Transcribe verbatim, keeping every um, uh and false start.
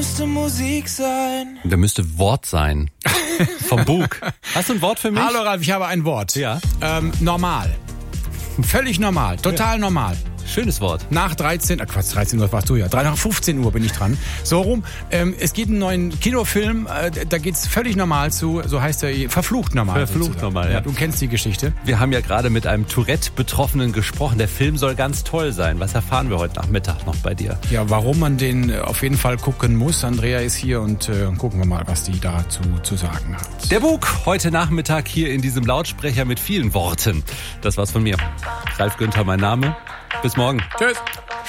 Müsste Musik sein. Da müsste Wort sein. Vom Bug. Hast du ein Wort für mich? Hallo Ralf, ich habe ein Wort. Ja. Ähm, normal. Völlig normal. Total ja. normal. Schönes Wort. Nach dreizehn, äh Quatsch, dreizehn Uhr warst du ja. Nach fünfzehn Uhr bin ich dran. So rum. Ähm, es gibt einen neuen Kinofilm, äh, da geht's völlig normal zu. So heißt er, verflucht normal. Verflucht sozusagen. normal, ja. ja. Du kennst die Geschichte. Wir haben ja gerade mit einem Tourette-Betroffenen gesprochen. Der Film soll ganz toll sein. Was erfahren wir heute Nachmittag noch bei dir? Ja, warum man den auf jeden Fall gucken muss. Andrea ist hier und äh, gucken wir mal, was die dazu zu sagen hat. Der Bug, heute Nachmittag hier in diesem Lautsprecher mit vielen Worten. Das war's von mir. Ralf Günther, mein Name. Bis morgen. Tschüss.